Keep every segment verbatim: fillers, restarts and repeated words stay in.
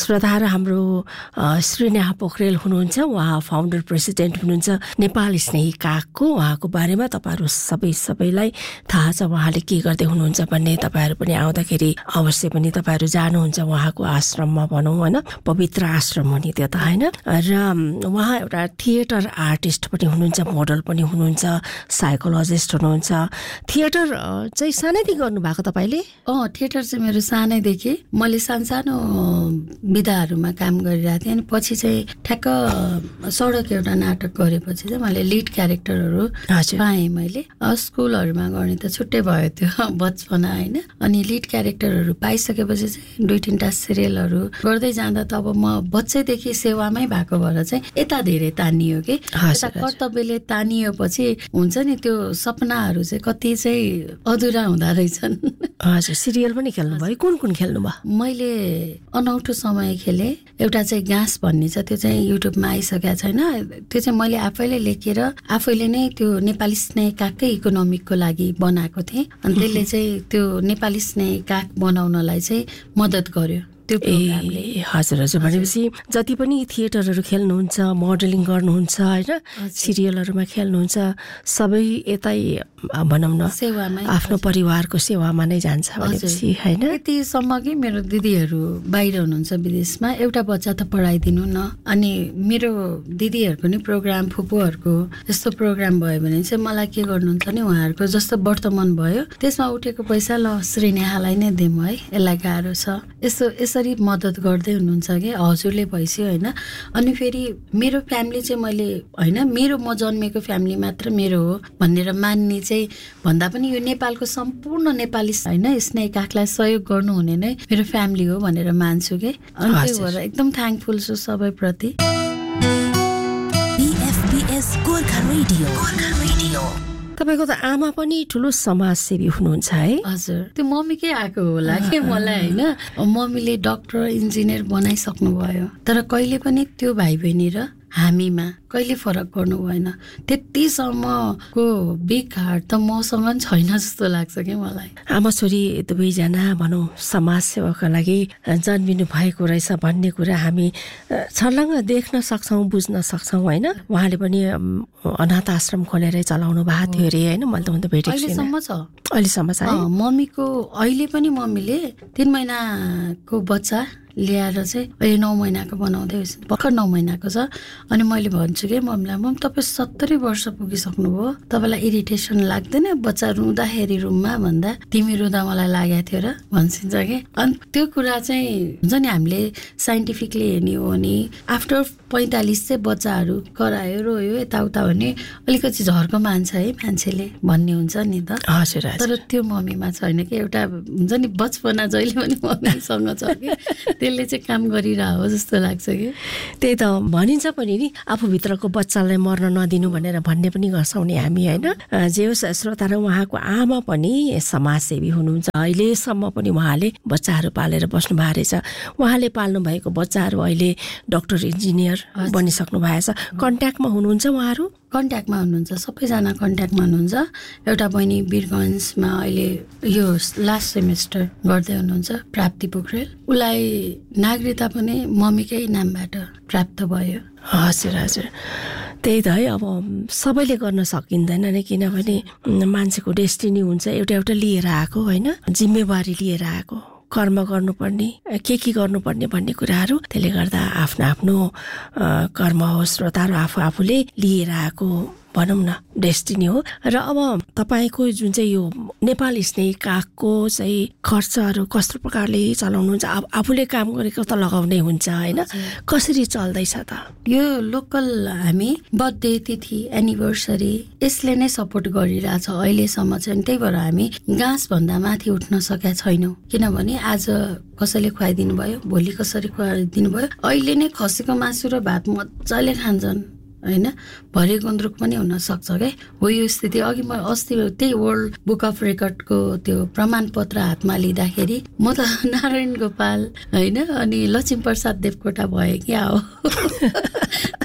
श्रोताहरू हाम्रो श्रीनेहा पोखरेल हुनुहुन्छ, उहाँ फाउन्डर प्रेसिडेन्ट हुनुहुन्छ नेपाल स्नेही कागको। उहाँको बारेमा तपाईँहरू सबै सबैलाई थाहा छ, उहाँले के गर्दै हुनुहुन्छ भन्ने। तपाईँहरू पनि आउँदाखेरि अवश्य पनि तपाईँहरू जानुहुन्छ उहाँको आश्रममा भनौँ होइन, पवित्र आश्रम हो नि त्यो त होइन। र उहाँ एउटा थिएटर आर्टिस्ट पनि हुनुहुन्छ, मोडल पनि हुनुहुन्छ, साइकोलोजिस्ट हुनुहुन्छ। थिएटर चाहिँ सानैदेखि गर्नुभएको तपाईँले? अँ, थिएटर चाहिँ मेरो सानैदेखि, मैले सानसानो विधाहरूमा काम गरिरहेको थिएँ। अनि पछि चाहिँ ठ्याक्क सडक एउटा नाटक गरेपछि चाहिँ मैले लिड क्यारेक्टरहरू पाएँ। मैले स्कुलहरूमा गर्ने त छुट्टै भयो त्यो बचपना होइन। अनि लिड क्यारेक्टरहरू पाइसकेपछि चाहिँ दुई तिनवटा सिरियलहरू गर्दै जाँदा त अब म बच्चैदेखि सेवामै भएको भएर चाहिँ यता धेरै तानियो कि यता कर्तव्यले तानिएपछि हुन्छ नि त्यो सपनाहरू चाहिँ कति चाहिँ अधुरा हुँदो रहेछन्। हजुर, सिरियल पनि खेल्नुभयो? कुन कुन खेल्नुभयो? मैले अनौठो समय खेलेँ। एउटा चाहिँ गाँस भन्ने छ, त्यो चाहिँ युट्युबमा आइसकेको छैन। त्यो चाहिँ मैले आफैले लेखेर आफैले नै त्यो नेपाली स्नेही कागकै इकोनोमिकको लागि बनाएको थिएँ। अनि त्यसले चाहिँ त्यो नेपाली स्नेही काग बनाउनलाई चाहिँ मद्दत गर्यो त्यो प्रोग्रामले। ए हजुर हजुर, भनेपछि जति पनि थिएटरहरू खेल्नुहुन्छ, मोडलिङ गर्नुहुन्छ होइन, सिरियलहरूमा खेल्नुहुन्छ, सबै यतै भनौँ न सेवामा आफ्नो परिवारको सेवामा नै जान्छ भनेपछि होइन। यतिसम्म कि मेरो दिदीहरू बाहिर हुनुहुन्छ विदेशमा, एउटा बच्चा त पढाइदिनु न। अनि मेरो दिदीहरूको नि प्रोग्राम, फुपूहरूको यस्तो प्रोग्राम भयो भने चाहिँ मलाई के गर्नुहुन्छ नि, उहाँहरूको जस्तो वर्तमान भयो त्यसमा उठेको पैसा ल श्रीनेहालाई नै दिउँ है, यसलाई गाह्रो छ, यस्तो यसरी मद्दत गर्दै हुनुहुन्छ कि हजुरले भइसक्यो होइन। अनि फेरि मेरो फ्यामिली चाहिँ मैले होइन, मेरो म जन्मेको फ्यामिली मात्र मेरो हो भनेर मान्ने चाहिँ भन्दा पनि यो नेपालको सम्पूर्ण नेपाली होइन स्नेही कागलाई सहयोग गर्नुहुने नै मेरो फ्यामिली हो भनेर मान्छु कि। अनि त्यही भएर एकदम थ्याङ्कफुल छु सबैप्रति। तपाईँको त आमा पनि ठुलो समाजसेवी हुनुहुन्छ है? हजुर, त्यो मम्मीकै आएको होला कि मलाई होइन। मम्मीले डक्टर इन्जिनियर बनाइसक्नु भयो, तर कहिले पनि त्यो भाइ बहिनी र हामीमा कहिले फरक गर्नु भएन। त्यतिसम्मको बिग हार्ट त मसँग छैन जस्तो लाग्छ कि मलाई। आमा छोरी दुवैजना भनौँ समाजसेवाका लागि जन्मिनु भएको रहेछ भन्ने कुरा हामी छर्लङ्ग देख्न सक्छौँ, बुझ्न सक्छौँ होइन। उहाँले पनि अनाथ आश्रम खोलेरै चलाउनु भएको थियो अरे होइन, मैले त उहाँ त भेटेको छैन। अहिलेसम्म छ, अहिलेसम्म छ। मम्मीको अहिले पनि मम्मीले तिन महिनाको बच्चा ल्याएर चाहिँ अहिले नौ महिनाको बनाउँदै भर्खर नौ महिनाको छ। अनि मैले भन्छु कि मम्मीलाई, मम तपाईँ सत्तरी वर्ष पुगिसक्नुभयो, तपाईँलाई इरिटेसन लाग्दैन बच्चा रुँदाखेरि रुममा भन्दा? तिमी रुँदा मलाई लागेको थियो र भन्छिन्छ कि। अनि त्यो कुरा चाहिँ हुन्छ नि, हामीले साइन्टिफिकली हेर्ने हो भने आफ्टर पैँतालिस चाहिँ बच्चाहरू करायो रोयो यताउता भने अलिकति झर्को मान्छ है मान्छेले भन्ने हुन्छ नि त। हजुर, तर त्यो मम्मीमा छैन कि, एउटा हुन्छ नि बचपना जहिले पनि मम्मीसँग छ कि त्यसले चाहिँ काम गरिरह हो जस्तो लाग्छ कि। त्यही त भनिन्छ पनि नि, आफूभित्रको बच्चालाई मर्न नदिनु भनेर भन्ने पनि गर्छौँ नि हामी होइन। जे होस् श्रोता, र उहाँको आमा पनि समाजसेवी हुनुहुन्छ। अहिलेसम्म पनि उहाँले बच्चाहरू पालेर बस्नु भएको रहेछ। उहाँले पाल्नु भएको बच्चाहरू अहिले डक्टर इन्जिनियर बनिसक्नु भएको छ। कन्ट्याक्टमा हुनुहुन्छ उहाँहरू? कन्ट्याक्टमा हुनुहुन्छ, सबैजना कन्ट्याक्टमा हुनुहुन्छ। एउटा बहिनी वीरगन्जमा अहिले यो लास्ट सेमेस्टर गर्दै हुनुहुन्छ, प्राप्ति पोखरेल। उसलाई नागरिकता पनि मम्मीकै नामबाट प्राप्त भयो। हजुर हजुर, त्यही त है। अब सबैले गर्न सकिँदैन नि, किनभने मान्छेको डेस्टिनी हुन्छ एउटा एउटा लिएर आएको होइन, जिम्मेवारी लिएर आएको, कर्म गर्नुपर्ने, के के गर्नुपर्ने भन्ने कुराहरू। त्यसले गर्दा आफ्नो आफ्नो कर्म हो श्रोता, र आफू आफूले लिएर आएको भनौँ न डेस्टिनी हो। र अब तपाईँको जुन चाहिँ यो नेपाल स्नेही कागको चाहिँ खर्चहरू कस्तो प्रकारले चलाउनुहुन्छ? अब आफूले काम गरेको त लगाउनै हुन्छ होइन, कसरी चल्दैछ त? यो लोकल हामी बर्थडे तिथि एनिभर्सरी यसले नै सपोर्ट गरिरहेछ अहिलेसम्म चाहिँ। त्यही भएर हामी गाँसभन्दा माथि उठ्न सकेका छैनौँ, किनभने आज कसैले खुवाइदिनु भयो, भोलि कसरी खुवाइदिनु भयो। अहिले नै खसीको मासु र भात मजाले खान्छन् होइन, भरे गुन्द्रुक पनि हुन सक्छ क्या। हो यो स्थिति। अघि म अस्ति त्यही वर्ल्ड बुक अफ रेकर्डको त्यो प्रमाणपत्र हातमा लिँदाखेरि म त नारायण गोपाल होइन अनि लक्ष्मी प्रसाद देवकोटा भए क्या हो।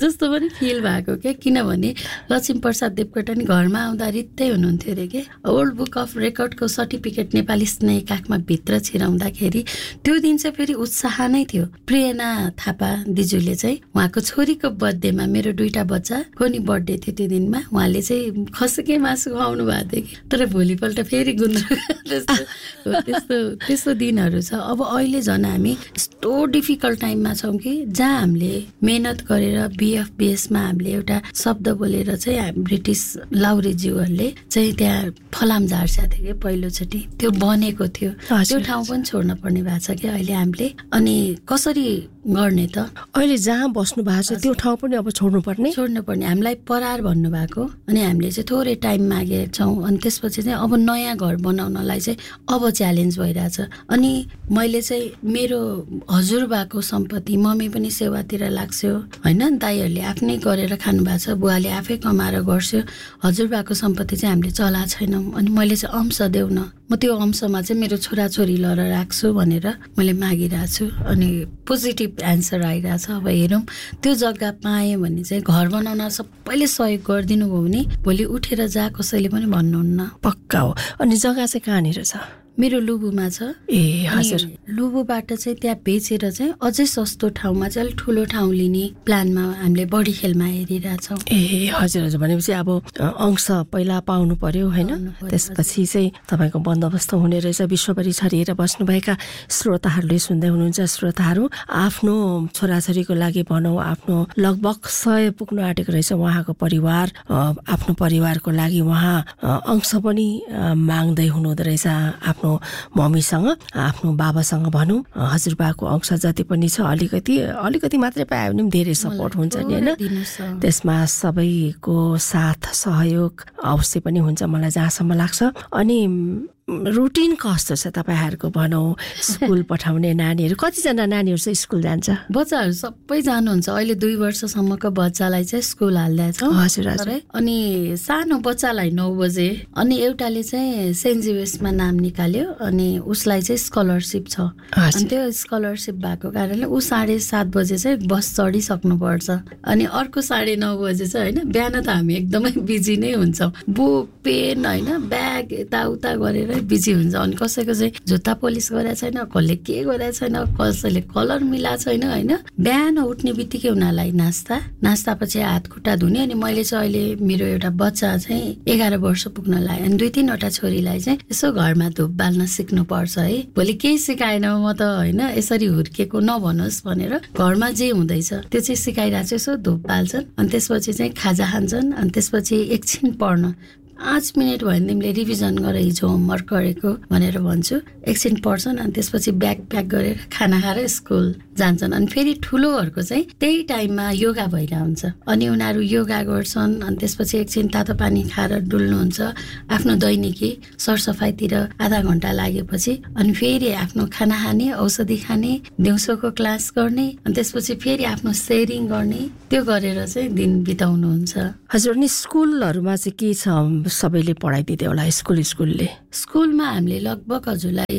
जस्तो पनि फिल भएको क्या, किनभने लक्ष्मीप्रसाद देवकोटा नि घरमा आउँदा रित्तै हुनुहुन्थ्यो अरे के। Old book of रेकर्डको certificate Nepali स्नेही काखमा भित्र छिराउँदाखेरि त्यो दिन चाहिँ फेरि उत्साह नै थियो। प्रेरणा थापा दिजूले चाहिँ उहाँको छोरीको बर्थडेमा, मेरो दुईटा बच्चाको नि बर्थडे थियो त्यो दिनमा, उहाँले चाहिँ खसीकै मासु खुवाउनु भएको थियो कि, तर भोलिपल्ट फेरि गुन्द्रुक त्यस्तो त्यस्तो त्यस्तो दिनहरू छ। अब अहिले झन् हामी यस्तो डिफिकल्ट टाइममा छौँ कि जहाँ हामीले मेहनत गरेर बिएफ बिएसमा हामीले एउटा शब्द बोलेर चाहिँ ब्रिटिस लाउरेज्यूहरूले चाहिँ त्यहाँ फलाम झार्छा थियो कि पहिलोचोटि, त्यो बनेको थियो। त्यो ठाउँ पनि छोड्न पर्ने भएको छ कि अहिले हामीले। अनि कसरी गर्ने त? अहिले जहाँ बस्नु भएको छ त्यो ठाउँ पनि अब छोड्नु पर्ने छोड्नु पर्ने हामीलाई परार भन्नुभएको, अनि हामीले चाहिँ थोरै टाइम मागेका छौँ। अनि त्यसपछि चाहिँ अब नयाँ घर बनाउनलाई चाहिँ अब च्यालेन्ज भइरहेछ। अनि मैले चाहिँ मेरो हजुरबाको सम्पत्ति, मम्मी पनि सेवातिर लाग्छ्यो होइन, दाइहरूले आफ्नै गरेर खानु भएको छ, बुवाले आफै कमाएर गर्छ्यो, हजुरबाको सम्पत्ति चाहिँ हामीले चला छैनौँ। अनि मैले चाहिँ अंश देऊ न, म त्यो अंशमा चाहिँ मेरो छोराछोरी लर राख्छु भनेर मैले मागिरहेको छु। अनि पोजिटिभ एन्सर आइरहेछ। अब हेरौँ त्यो जग्गा पाएँ भने चाहिँ घर बनाउन सबैले सहयोग गरिदिनु भयो भने भोलि उठेर जा कसैले पनि भन्नुहुन्न। पक्का हो। अनि जग्गा चाहिँ कहाँनिर छ? मेरो लुबुमा छ। ए हजुर। लुबुबाट चाहिँ त्यहाँ बेचेर चाहिँ अझै सस्तो ठाउँमा चाहिँ अलिक ठुलो ठाउँ लिने प्लानमा हामीले बढी खेलमा हेरिरहेछौँ। ए हजुर हजुर। भनेपछि अब अंश पहिला पाउनु पर्यो होइन, त्यसपछि चाहिँ तपाईँको बन्दोबस्त हुने रहेछ। विश्वभरि छरिएर बस्नुभएका श्रोताहरूले सुन्दै हुनुहुन्छ, श्रोताहरू आफ्नो छोराछोरीको लागि भनौँ आफ्नो लगभग सय पुग्नु आँटेको रहेछ उहाँको परिवार, आफ्नो परिवारको लागि उहाँ अंश पनि माग्दै हुनुहुँदो रहेछ आफ्नो मम्मीसँग, आफ्नो बाबासँग भनौँ। हजुरबाको अंश जति पनि छ अलिकति अलिकति मात्रै पायो भने पनि धेरै सपोर्ट हुन्छ नि होइन, त्यसमा सबैको साथ सहयोग अवश्य पनि हुन्छ मलाई जहाँसम्म लाग्छ। अनि रुटिन कस्तो छ तपाईँहरूको भनौँ? स्कुल पठाउने नानीहरू कतिजना नानीहरू चाहिँ स्कुल जान्छ? बच्चाहरू सबै जानुहुन्छ। अहिले दुई वर्षसम्मको बच्चालाई चाहिँ स्कुल हाल्दैछ। हजुर हजुर। अनि सानो बच्चालाई नौ बजे, अनि एउटाले चाहिँ सेन्ट जेभियर्समा नाम निकाल्यो, अनि उसलाई चाहिँ स्कलरसिप छ। अनि त्यो स्कलरसिप भएको कारणले ऊ साढे सात बजे चाहिँ बस चढिसक्नु पर्छ। अनि अर्को साढे नौ बजे चाहिँ होइन, बिहान त हामी एकदमै बिजी नै हुन्छौँ, बुक पेन होइन ब्याग यताउता गरेर बिजी हुन्छ। अनि कसैको चाहिँ जुत्ता पोलिस गरेको छैन, कसले के गरेको छैन, कसैले कलर मिलाएको छैन होइन। बिहान उठ्ने बित्तिकै उनीहरूलाई नास्ता, नास्ता पछि हात खुट्टा धुने। अनि मैले चाहिँ अहिले मेरो एउटा बच्चा चाहिँ एघार वर्ष पुग्न लाग्यो, अनि दुई तिनवटा छोरीलाई चाहिँ यसो घरमा धुप बाल्न सिक्नुपर्छ है, भोलि केही सिकाएन म त होइन यसरी हुर्केको नभनोस् भनेर घरमा जे हुँदैछ त्यो चाहिँ सिकाइरहेको छु। यसो धुप बाल्छन्, अनि त्यसपछि चाहिँ खाजा खान्छन्, अनि त्यसपछि एकछिन पढ्न पाँच मिनट भयो भने तिमीले रिभिजन गर हिजो होमवर्क गरेको भनेर भन्छु, एकछिन पढ्छन्, अनि त्यसपछि ब्याग प्याक गरेर खाना खाएर स्कुल जान्छन्। अनि फेरि ठुलोहरूको चाहिँ त्यही टाइममा योगा भइरहेको हुन्छ, अनि उनीहरू योगा गर्छन्। अनि त्यसपछि एकछिन तातो पानी खाएर डुल्नुहुन्छ, आफ्नो दैनिकी सरसफाइतिर आधा घन्टा लागेपछि अनि फेरि आफ्नो खाना खाने, औषधि खाने, दिउँसोको क्लास गर्ने, अनि त्यसपछि फेरि आफ्नो सेयरिङ गर्ने, त्यो गरेर चाहिँ दिन बिताउनुहुन्छ। हजुर। अनि स्कुलहरूमा चाहिँ के छ, सबैले पढाइदिँदै होला स्कुल स्कुलले? स्कुलमा हामीले लगभग हजुरलाई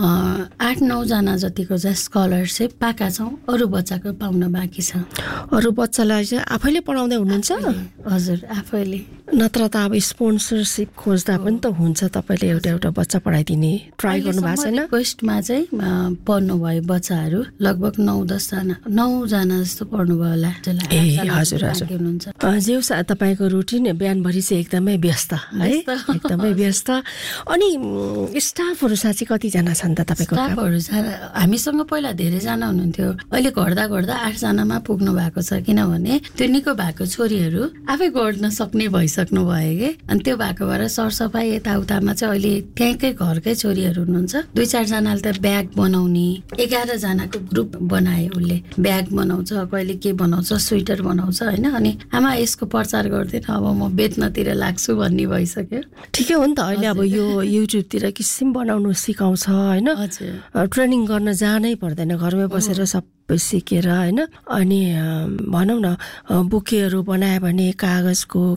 आठ नौजना जतिको चाहिँ स्कलरसिप पाएका छौँ, अरू बच्चाको पाउन बाँकी छ। अरू बच्चालाई चाहिँ आफैले पढाउँदै हुनुहुन्छ? हजुर आफैले। नत्र त अब स्पोन्सरसिप खोज्दा पनि त हुन्छ, तपाईँले एउटा एउटा बच्चा पढाइदिने ट्राई गर्नु भएको छैन? रिक्वेस्टमा चाहिँ पढ्नुभयो बच्चाहरू लगभग नौ दसजना नौजना जस्तो पढ्नुभयो होला। ए हजुर हजुर। जे होस् तपाईँको रुटिन बिहानभरि चाहिँ एकदमै व्यस्त है, एकदमै व्यस्त। अनि स्टाफहरू साँच्चै कतिजना छन् त तपाईँको? स्टाफहरू हामीसँग पहिला धेरैजना हुनुहुन्थ्यो, अहिले घट्दा घट्दा आठजनामा पुग्नु भएको छ, किनभने त्यो निको भएको छोरीहरू आफै गर्न सक्ने भइसक्नु भयो कि। अनि त्यो भएको भएर सरसफाइ यताउतामा चाहिँ अहिले त्यहीँकै घरकै छोरीहरू हुनुहुन्छ। दुई चारजनाले त ब्याग बनाउने, एघार जनाको ग्रुप बनायो उसले, ब्याग बनाउँछ, कहिले के बनाउँछ, स्वेटर बनाउँछ होइन। अनि आमा यसको प्रचार गर्दैन, अब म बेच्नतिर लाग्छु भन्ने भइसक्यो। ठिकै हो नि त, अहिले अब यो युट्युबतिर किसिम बनाउनु सिकाउँछ होइन, ट्रेनिङ गर्न जानै पर्दैन, घरमै बसेर सब सिकेर होइन। अनि भनौँ न बुकेहरू बनायो भने कागजको के के को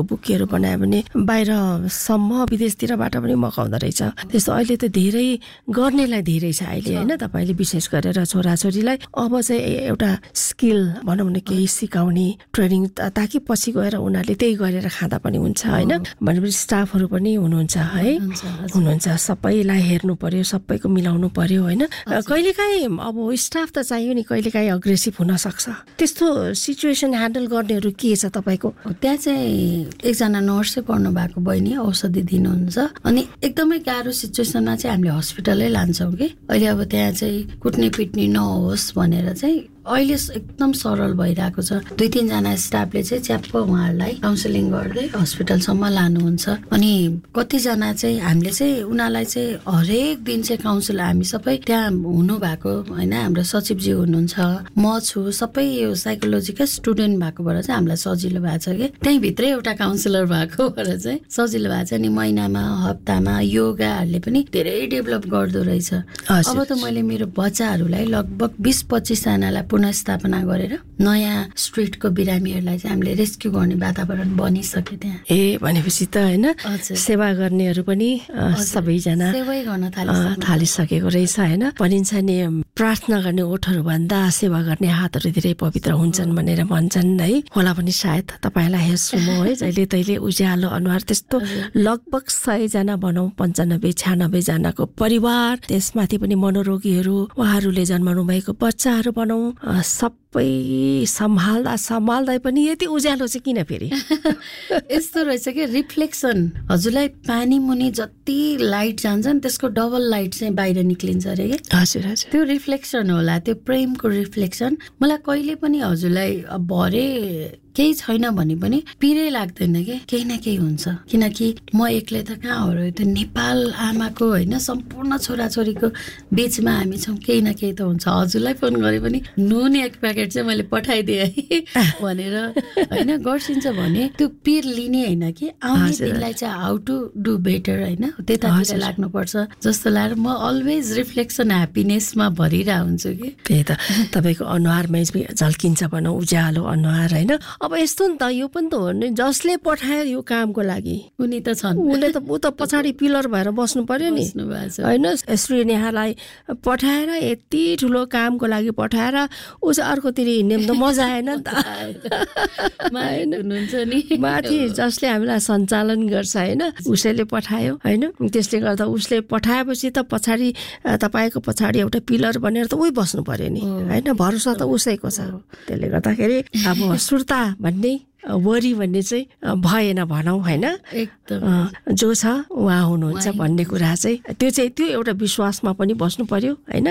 बुकेहरू बनायो भने बाहिरसम्म विदेशतिरबाट पनि मगाउँदो रहेछ। त्यस्तो अहिले त धेरै गर्नेलाई धेरै छ अहिले होइन। तपाईँले विशेष गरेर छोराछोरीलाई अब चाहिँ एउटा स्किल भनौँ न केही सिकाउने ट्रेनिङ, ताकि पछि गएर उनीहरूले त्यही गरेर खाँदा पनि हुन्छ होइन। भनेपछि स्टाफहरू पनि हुनुहुन्छ है, हुनुहुन्छ, सबैलाई हेर्नु पर्यो, सबैको मिलाउनु पर्यो होइन। कहिलेकाहीँ अब स्टाफ त चाहियो नि, कहिलेकाहीँ अग्रेसिभ हुन सक्छ। त्यस्तो सिचुएसन ह्यान्डल गर्नेहरू के छ तपाईँको? त्यहाँ चाहिँ एकजना नर्सै पढ्नु भएको बहिनी औषधि दिनुहुन्छ, अनि एकदमै गाह्रो सिचुएसनमा चाहिँ हामीले हस्पिटलै लान्छौँ कि अहिले अब त्यहाँ चाहिँ कुट्ने पिट्ने नहोस् भनेर चाहिँ अहिले एकदम सरल भइरहेको छ। दुई तिनजना स्टाफले चाहिँ च्याप्प उहाँहरूलाई काउन्सिलिङ गर्दै हस्पिटलसम्म लानुहुन्छ। अनि कतिजना चाहिँ हामीले चाहिँ उनीहरूलाई चाहिँ हरेक दिन चाहिँ काउन्सिल, हामी सबै त्यहाँ हुनुभएको होइन, हाम्रो सचिवजी हुनुहुन्छ, म छु, सबै यो साइकोलोजीकै स्टुडेन्ट भएकोबाट चाहिँ हामीलाई सजिलो भएको छ कि त्यहीँभित्रै एउटा काउन्सिलर भएकोबाट चाहिँ सजिलो भएको छ। अनि महिनामा हप्तामा योगाहरूले पनि धेरै डेभलप गर्दो रहेछ। अब त मैले मेरो बच्चाहरूलाई लगभग बिस पच्चिसजनालाई पुनःस्थापना गरेर नयाँ स्ट्रिटको बिरामीहरूलाई चाहिँ हामीले रेस्क्यु गर्ने वातावरण बनिसक्यो त्यहाँ। ए भनेपछि त होइन सेवा गर्नेहरू पनि सबैजना सेवै गर्न थालिसकेको रहेछ होइन। भनिन्छ नि प्रार्थना गर्ने ओठहरू भन्दा सेवा गर्ने हातहरू धेरै पवित्र हुन्छन् भनेर भन्छन् है। होला पनि सायद तपाईँलाई हेर्छु म है, जहिले तहिले उज्यालो अनुहार त्यस्तो लगभग सयजना भनौँ, पन्चानब्बे छ्यानब्बे जनाको परिवार, त्यसमाथि पनि मनोरोगीहरू, उहाँहरूले जन्माउनु भएको बच्चाहरू भनौँ, सबै सम्हाल्दा सम्हाल्दै पनि यति उज्यालो चाहिँ किन फेरि? यस्तो रहेछ कि रिफ्लेक्सन, हजुरलाई पानी मुनि जति लाइट जान्छ नि त्यसको डबल लाइट चाहिँ बाहिर निक्लिन्छ अरे कि। हजुर हजुर, त्यो रिफ्लेक्सन होला, त्यो प्रेमको रिफ्लेक्सन। मलाई कहिले पनि हजुरलाई भरे केही छैन भने पनि पिरै लाग्दैन कि केही न केही हुन्छ। किनकि म एक्लै त कहाँ हो र, त्यो नेपाल आमाको होइन सम्पूर्ण छोराछोरीको बिचमा हामी छौँ, केही न केही त हुन्छ। हजुरलाई फोन गरे पनि नुन एक प्याकेट चाहिँ मैले पठाइदिएँ है भनेर होइन गर्छिन्छ भने त्यो पिर लिने होइन कि आउने दिनलाई चाहिँ हाउ टु डु बेटर होइन, त्यतातिर लाग्नुपर्छ जस्तो लाग्यो। म अलवेज रिफ्लेक्सन ह्याप्पिनेसमा भरिरहेको हुन्छु कि। त्यही त तपाईँको अनुहारमै झल्किन्छ भनौँ, उज्यालो अनुहार होइन। अब यस्तो नि त, यो पनि त हो नि, जसले पठायो यो कामको लागि उनी त छन्, उसले त ऊ त पछाडि पिलर भएर बस्नु पर्यो नि होइन। श्री नेहालाई पठाएर यति ठुलो कामको लागि पठाएर ऊ चाहिँ अर्कोतिर हिँड्ने त मजा आएन नि त हुनुहुन्छ नि। माथि जसले हामीलाई सञ्चालन गर्छ होइन, उसैले पठायो होइन। त्यसले गर्दा उसले पठाएपछि त पछाडि तपाईँको पछाडि एउटा पिलर बनेर त उही बस्नु पर्यो नि होइन, भरोसा त उसैको छ। त्यसले गर्दाखेरि अब सुर्ता भन्ने वरी भन्ने चाहिँ भएन भनौँ होइन। जो छ उहाँ हुनुहुन्छ भन्ने कुरा चाहिँ त्यो चाहिँ त्यो एउटा विश्वासमा पनि बस्नु पर्यो होइन।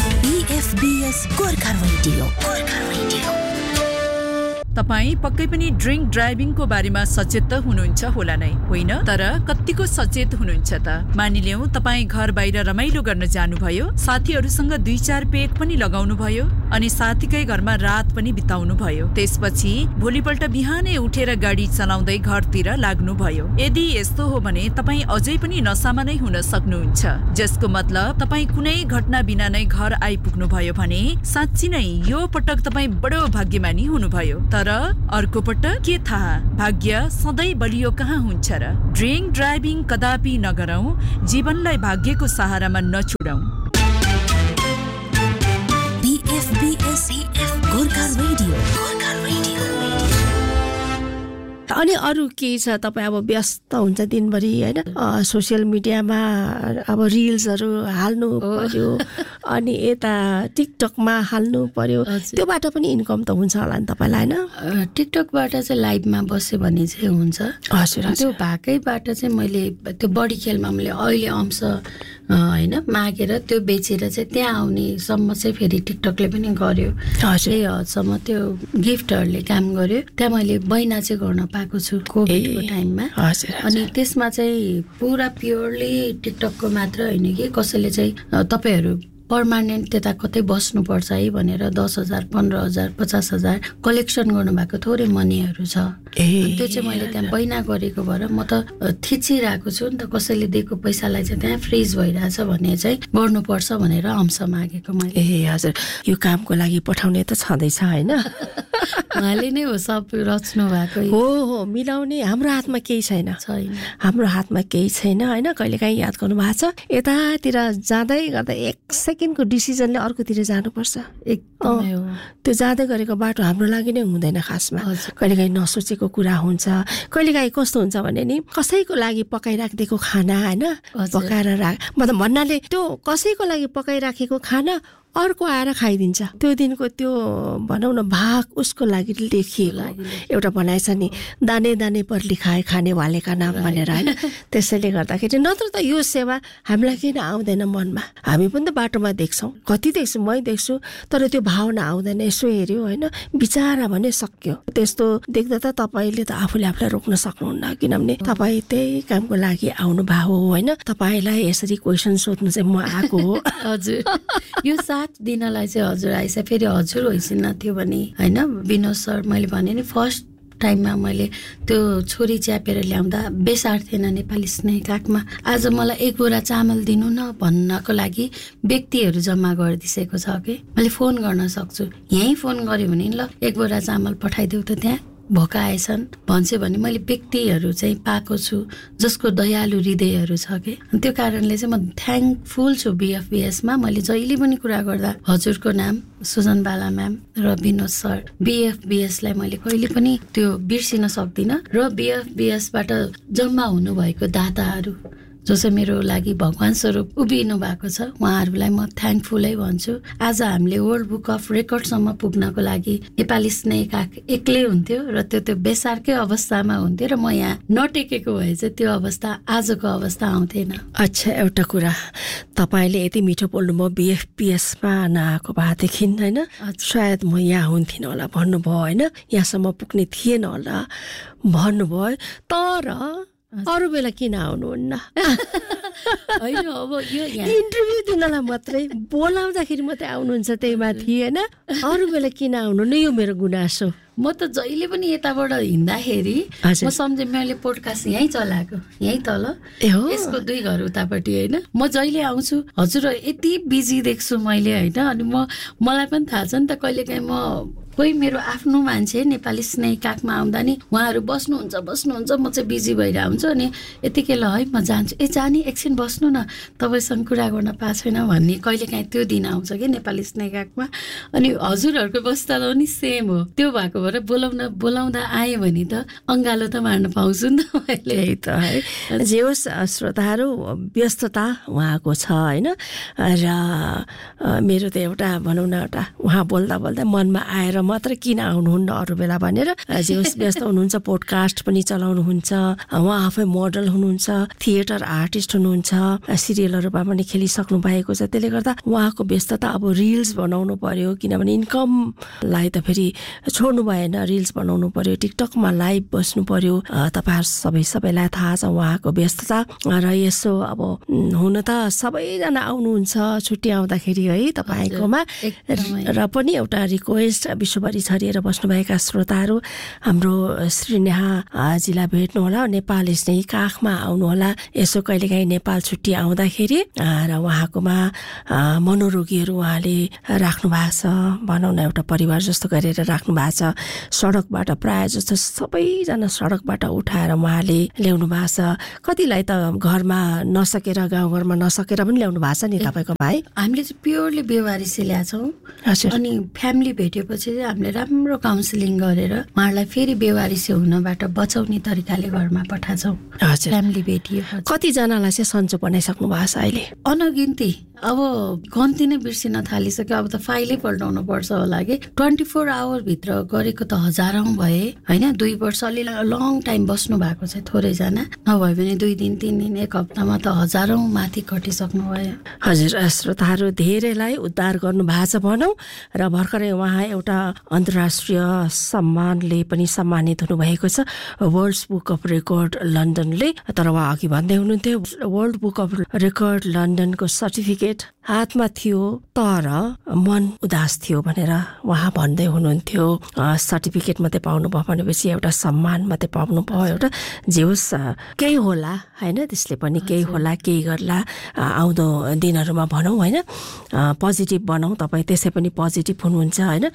तपाईँ पक्कै पनि ड्रिङ्क ड्राइभिङको बारेमा सचेत त हुनुहुन्छ होला नै, होइन? तर कतिको सचेत हुनुहुन्छ त? मानिलियौँ तपाईँ घर बाहिर रमाइलो गर्न जानुभयो, साथीहरूसँग दुई चार पेग पनि लगाउनु भयो अनि साथीकै घरमा रात पनि बिताउनु भयो, त्यसपछि भोलिपल्ट बिहानै उठेर गाडी चलाउँदै घरतिर लाग्नुभयो। यदि यस्तो हो भने तपाईँ अझै पनि नसामा नै हुन सक्नुहुन्छ, जसको मतलब तपाईँ कुनै घटना बिना नै घर आइपुग्नु भयो भने साँच्ची नै यो पटक तपाईँ बडो भाग्यमानी हुनुभयो। तर अर्को पटक के थाहा, भाग्य सधैँ बलियो कहाँ हुन्छ र। ड्रिङ्क ड्राइभिङ कदापि नगरौं, जीवनलाई भाग्यको सहारामा नछुडौं। अनि अरू के छ? तपाईँ अब व्यस्त हुन्छ दिनभरि होइन, सोसियल मिडियामा अब रिल्सहरू हाल्नु पर्यो अनि यता टिकटकमा हाल्नु पर्यो, त्योबाट पनि इन्कम त हुन्छ होला नि तपाईँलाई होइन? टिकटकबाट चाहिँ लाइभमा बस्यो भने चाहिँ हुन्छ। हजुर, त्यो भएकैबाट चाहिँ मैले त्यो बडी खेलमा मैले अहिले अंश होइन मागेर त्यो बेचेर चाहिँ त्यहाँ आउनेसम्म चाहिँ फेरि टिकटकले पनि गर्यो, त्यही हदसम्म त्यो गिफ्टहरूले काम गर्यो। त्यहाँ मैले बैना चाहिँ गर्न पाएको छु कोभिडको टाइममा। अनि त्यसमा चाहिँ पुरा प्योरली टिकटकको मात्र होइन कि कसैले चाहिँ तपाईँहरू पर्मानेन्ट त्यता कतै बस्नुपर्छ है भनेर दस हजार पन्ध्र हजार पचास हजार कलेक्सन गर्नुभएको थोरै मनीहरू छ। त्यो चाहिँ मैले त्यहाँ बैना गरेको भएर म त थिचिरहेको छु नि त, कसैले दिएको पैसालाई चाहिँ त्यहाँ फ्रिज भइरहेछ भने चाहिँ गर्नुपर्छ भनेर अंश मागेको मैले। ए हजुर, यो कामको लागि पठाउने त छँदैछ होइन? उहाँले नै हो सब रच्नु भएको हो हो मिलाउने हाम्रो हातमा केही छैन छैन हाम्रो हातमा केही छैन होइन कहिलेकाहीँ याद गर्नु भएको छ यतातिर जाँदै गर्दा एक सेकेन्डको डिसिजनले अर्कोतिर जानुपर्छ एकदमै हो त्यो जाँदै गरेको बाटो हाम्रो लागि नै हुँदैन खासमा कहिलेकाहीँ नसोचेको कुरा हुन्छ कहिलेकाहीँ कस्तो हुन्छ भने नि कसैको लागि पकाइराखिदिएको खाना होइन पकाएर राख मतलब भन्नाले त्यो कसैको लागि पकाइराखेको खाना अर्को आएर खाइदिन्छ त्यो दिनको त्यो भनौँ न भाग उसको लागि लेखिएको एउटा भनाइ छ नि दाने दाने पर लिखाए खाने वालेका नाम भनेर होइन त्यसैले गर्दाखेरि नत्र त यो सेवा हामीलाई किन आउँदैन मनमा हामी पनि त बाटोमा देख्छौँ कति देख्छु मै देख्छु तर त्यो भावना आउँदैन यसो हेऱ्यो होइन बिचारा भने सक्यो त्यस्तो देख्दा त तपाईँले त आफूले आफूलाई रोक्न सक्नुहुन्न किनभने तपाईँ त्यही कामको लागि आउनु भएको हो होइन तपाईँलाई यसरी क्वेसन सोध्नु चाहिँ म आएको हो हजुर यो दिनलाई चाहिँ हजुर आइस फेरि हजुर होइसिन थियो भने होइन विनोद सर मैले भने नि फर्स्ट टाइममा मैले त्यो छोरी च्यापेर ल्याउँदा बेसार थिएन नेपाली स्नेह काखमा आज मलाई एक बोरा चामल दिनु न भन्नको लागि व्यक्तिहरू जम्मा गरिदिसेको छ कि मैले फोन गर्न सक्छु यहीँ फोन गर्यो भने ल एक बोरा चामल पठाइदेऊ त त्यहाँ भोका आएछन् भन्छ भने मैले व्यक्तिहरू चाहिँ पाएको छु जसको दयालु हृदयहरू छ कि त्यो कारणले चाहिँ म थ्याङ्कफुल छु बिएफबिएसमा मैले जहिले पनि कुरा गर्दा हजुरको नाम सुजन बाला म्याम र विनोद सर बिएफबिएसलाई मैले कहिले पनि त्यो बिर्सिन सक्दिनँ र बिएफबिएसबाट जम्मा हुनुभएको दाताहरू जो चाहिँ मेरो लागि भगवान स्वरूप उभिनु भएको छ उहाँहरूलाई म थ्याङ्कफुलै भन्छु आज हामीले वर्ल्ड बुक अफ रेकर्डसम्म पुग्नको लागि नेपाली स्नेह काख एक्लै हुन्थ्यो र त्यो त्यो बेसारकै अवस्थामा हुन्थ्यो र म यहाँ नटेकेको भए चाहिँ त्यो अवस्था आजको अवस्था आउँथेन अच्छा एउटा कुरा तपाईँले यति मिठो बोल्नु म बिएफपिएसमा नआएको भएदेखि होइन सायद म यहाँ हुन्थिनँ होला भन्नुभयो होइन यहाँसम्म पुग्ने थिएन होला भन्नुभयो तर अरू बेला किन आउनुहुन्न होइन अब यो इन्टरभ्यू दिनलाई मात्रै बोलाउँदाखेरि मात्रै आउनुहुन्छ त्यही माथि होइन अरू बेला किन आउनु न यो मेरो गुनासो म त जहिले पनि यताबाट हिँड्दाखेरि म सम्झे मैले पोडकास्ट यहीँ चलाएको यहीँ तल यसको दुई घर उतापट्टि होइन म जहिले आउँछु हजुर यति बिजी देख्छु मैले होइन अनि म मलाई पनि थाहा छ नि त कहिलेकाहीँ म कोही मेरो आफ्नो मान्छे नेपाली स्नेह काखमा आउँदा नि उहाँहरू बस्नुहुन्छ बस्नुहुन्छ म चाहिँ बिजी भएर आउँछु अनि यतिकै ल है म जान्छु ए जानी एकछिन बस्नु न तपाईँसँग कुरा गर्न पाएको छैन भन्ने कहिलेकाहीँ त्यो दिन आउँछ कि नेपाली स्नेह काखमा अनि हजुरहरूको बस्दा पनि सेम हो त्यो भएको भएर बोलाउन बोलाउँदा आएँ भने त अङ्गालो त मार्न पाउँछु नि त मैले यही त है जे होस् श्रोताहरू व्यस्तता उहाँको छ होइन र मेरो त एउटा भनौँ न एउटा उहाँ बोल्दा बोल्दा मनमा आएर मात्र किन आउनुहुन्न अरू बेला भनेर जे होस् व्यस्त हुनुहुन्छ पोडकास्ट पनि चलाउनुहुन्छ उहाँ आफै मोडल हुनुहुन्छ थिएटर आर्टिस्ट हुनुहुन्छ सिरियलहरूमा पनि खेलिसक्नु भएको छ त्यसले गर्दा उहाँको व्यस्तता अब रिल्स बनाउनु पर्यो किनभने इन्कमलाई त फेरि छोड्नु भएन रिल्स बनाउनु पर्यो टिकटकमा लाइभ बस्नु पर्यो तपाईँहरू सबै सबैलाई थाहा छ उहाँको व्यस्तता र यसो अब हुन त सबैजना आउनुहुन्छ छुट्टी आउँदाखेरि है तपाईँकोमा र पनि एउटा रिक्वेस्ट विश्वभरि छरिएर बस्नुभएका श्रोताहरू हाम्रो श्रीनेहाजीलाई भेट्नुहोला नेपाल स्नेही काखमा आउनुहोला यसो कहिलेकाहीँ नेपाल छुट्टी आउँदाखेरि र उहाँकोमा मनोरोगीहरू उहाँले राख्नु भएको छ भनौँ न एउटा परिवार जस्तो गरेर राख्नु भएको छ सडकबाट प्रायः जस्तो सबैजना सडकबाट उठाएर उहाँले ल्याउनु भएको छ कतिलाई त घरमा नसकेर गाउँघरमा नसकेर पनि ल्याउनु भएको छ नि तपाईँको भाइ हामीले चाहिँ प्योरली बेवारिसे ल्याछौँ अनि फ्यामिली भेटेपछि हामीले राम्रो काउन्सिलिङ गरेर उहाँलाई फेरि बेवारिसे हुनबाट बचाउने तरिकाले घरमा पठाउँछौँ फ्यामिली भेटियो कतिजनालाई चाहिँ सन्चो बनाइसक्नु भएको छ अहिले अनगिन्ती अब गन्ती नै बिर्सिन थालिसक्यो अब त फाइलै पल्टाउनु पर्छ होला कि ट्वेन्टी फोर आवर भित्र गरेको त हजारौँ भए होइन दुई वर्ष अलि लङ टाइम बस्नु भएको छ थोरैजना नभए पनि दुई दिन तिन दिन एक हप्तामा त हजारौँ माथि कटिसक्नु भयो हजुर श्रोताहरू धेरैलाई उद्धार गर्नु भएको छ भनौँ र भर्खरै उहाँ एउटा अन्तर्राष्ट्रिय सम्मानले पनि सम्मानित हुनुभएको छ वर्ल्ड बुक अफ रेकर्ड लन्डनले तर उहाँ अघि भन्दै हुनुहुन्थ्यो world book of record लन्डनको certificate हातमा थियो तर मन उदास थियो भनेर उहाँ भन्दै हुनुहुन्थ्यो सर्टिफिकेट मात्रै पाउनु भयो भनेपछि एउटा सम्मान मात्रै पाउनु भयो एउटा जे होस् केही होला होइन त्यसले पनि केही होला केही गर्ला आउँदो दिनहरूमा भनौँ होइन पोजिटिभ बनाऊ तपाईँ त्यसै पनि पोजिटिभ हुनुहुन्छ होइन र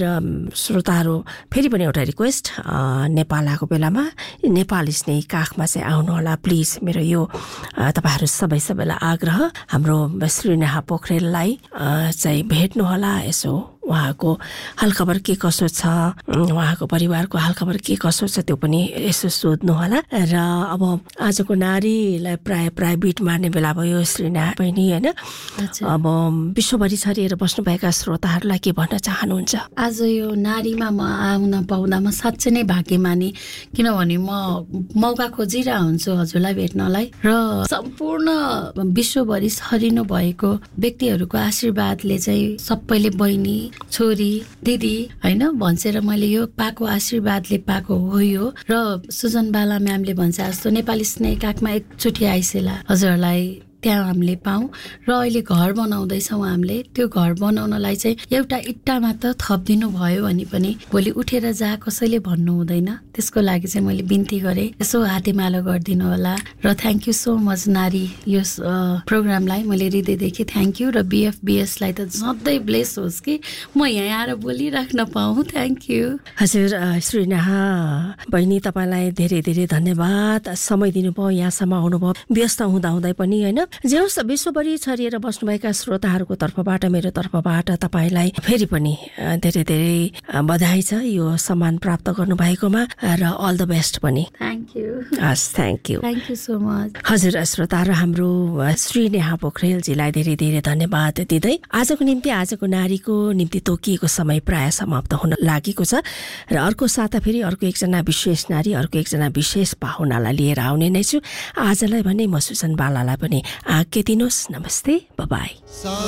श्रोताहरू फेरि पनि एउटा रिक्वेस्ट, नेपाल आएको बेलामा नेपाल स्नेही काखमा चाहिँ आउनु होला प्लिज। मेरो यो तपाईँहरू सबै सबैलाई आग्रह, हाम्रो श्रीनेहा पोखरेललाई चाहिँ भेट्नु होला, यसो उहाँको हालखबर के कसो छ, उहाँको परिवारको हालखबर के कसो छ त्यो पनि यसो सोध्नु होला। र अब आजको नारीलाई प्राय प्राय बिट मार्ने बेला भयो श्रीनेहा बहिनी, होइन? अब विश्वभरि छरिएर बस्नुभएका श्रोताहरूलाई के भन्न चाहनुहुन्छ? आज यो नारीमा म आउन पाउँदा म साँच्चै नै भाग्यमानी, किनभने म मौका खोजिरहेको हुन्छु हजुरलाई भेट्नलाई, र सम्पूर्ण विश्वभरि छरिनु भएको व्यक्तिहरूको आशीर्वादले चाहिँ सबैले बहिनी, छोरी, दिदी होइन भन्छेर मैले यो पाएको आशीर्वादले पाएको हो यो। र सुजन बाला म्यामले भन्छ जस्तो नेपाली स्नेही काखमा एकचोटि आइसेला हजुरहरूलाई त्यहाँ हामीले पाऊँ, र अहिले घर बनाउँदैछौँ हामीले। त्यो घर बनाउनलाई चाहिँ एउटा इट्टा मात्र थपिदिनु भयो भने पनि भोलि उठेर जा कसैले भन्नु हुँदैन। त्यसको लागि चाहिँ मैले बिन्ती गरेँ यसो हातेमालो गरिदिनु होला। र थ्याङ्क यू सो मच नारी यो प्रोग्रामलाई मैले हृदयदेखि थ्याङ्क यू, र बिएफबिएसलाई त सधैँ ब्लेस होस् कि म यहाँ आएर बोलिराख्न पाऊँ। Thank you. हजुर श्रीनेहा बहिनी, तपाईँलाई धेरै धेरै धन्यवाद, समय दिनुभयो, यहाँसम्म आउनुभयो व्यस्त हुँदाहुँदै पनि, होइन? जे होस् विश्वभरि छरिएर बस्नुभएका श्रोताहरूको तर्फबाट मेरो तर्फबाट तपाईँलाई फेरि पनि धेरै धेरै बधाई छ यो सम्मान प्राप्त गर्नुभएकोमा, र अल द बेस्ट पनि। Thank you. हस्, thank you. Thank you so much. हजुर श्रोताहरू, हाम्रो श्रीनेहा पोखरेलजीलाई धेरै धेरै धन्यवाद दिँदै आजको निम्ति, आजको नारीको निम्ति तोकिएको समय प्राय समाप्त हुन लागेको छ, र अर्को साता फेरि अर्को एकजना विशेष नारी, अर्को एकजना विशेष पाहुनालाई लिएर आउने नै छु। आजलाई भने म सुजन बालालाई पनि आज्ञा दिनुहोस्। नमस्ते, बाइ।